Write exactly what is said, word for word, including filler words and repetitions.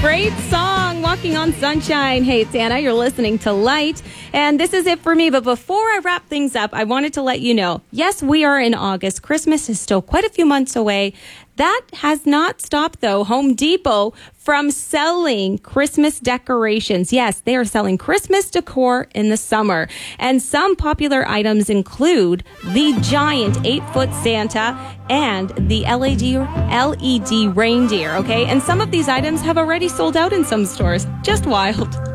Great song, Walking on Sunshine. Hey, it's Anna. You're listening to Light. And this is it for me. But before I wrap things up, I wanted to let you know, yes, we are in August. Christmas is still quite a few months away. That has not stopped, though, Home Depot from selling Christmas decorations. Yes, they are selling Christmas decor in the summer. And some popular items include the giant eight-foot Santa and the L E D, L E D reindeer, okay? And some of these items have already sold out in some stores. Just wild.